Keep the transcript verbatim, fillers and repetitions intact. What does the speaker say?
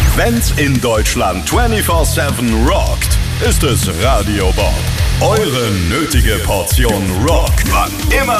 Wenn's in Deutschland vierundzwanzig sieben rockt, ist es Radio Bob. Eure nötige Portion Rock, wann immer